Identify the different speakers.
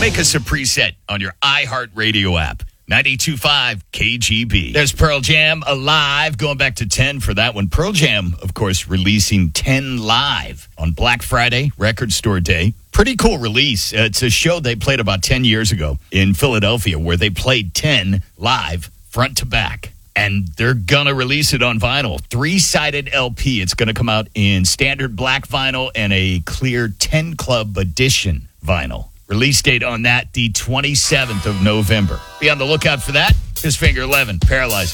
Speaker 1: Make us a preset on your iHeartRadio app. 92.5 KGB. There's Pearl Jam Alive, going back to 10 for that one. Pearl Jam, of course, releasing 10 live on Black Friday, Record Store Day. Pretty cool release. It's a show they played about 10 years ago in Philadelphia where they played 10 live, front to back. And they're going to release it on vinyl. 3-sided LP. It's going to come out in standard black vinyl and a clear 10 Club edition vinyl. Release date on that, the 27th of November. Be on the lookout for that. His Finger 11, Paralyzed.